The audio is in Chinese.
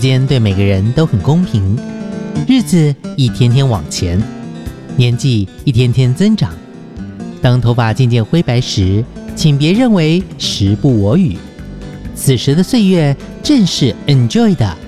间对每个人都很公平，日子一天天往前，年纪一天天增长。当头发渐渐灰白时，请别认为时不我与，此时的岁月正是 enjoy 的